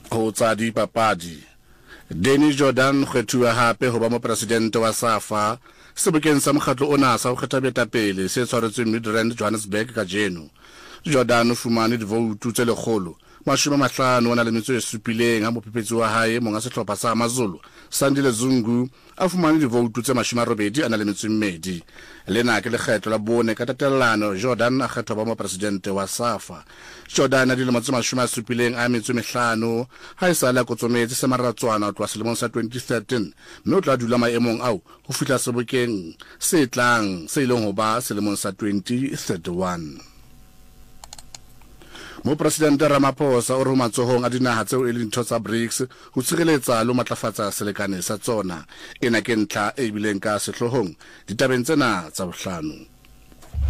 Ho tsa dipapadi, Danny Jordan kgethuwa hape ho ba mopresidente wa SAFA sebokeng sa mokgatlo ona sa ho kgetha boetapele se tshwaretsweng Midrand Johannesburg ka jeno. Jordan o fumane divoutu tse 157 ha mophephetsi wa hae monga sehlopha sa Amazulu Sandile Zungu a fumane divoutu tse 82. Lena ke lekgetlo la bone ka tatellano Jordan a kgethwa ba mopresidente wa SAFA. Jordan a dilemo tse 75 ha e sale a kotsometse se maratswana ho tloha selemong sa 2013 mme o tla dula maemong ao ho fihla sebokeng se tlang se ileng ho ba selemong sa 2031. Mopresidente Ramaphosa o re matsohong a dinaha tseo e leng ntho tsa BRICS ho tshireletsa le matlafatsa selekane sa tsona. Ena ke ntlha e bileng ka sehlohong ditabeng tsena tsa bohlano.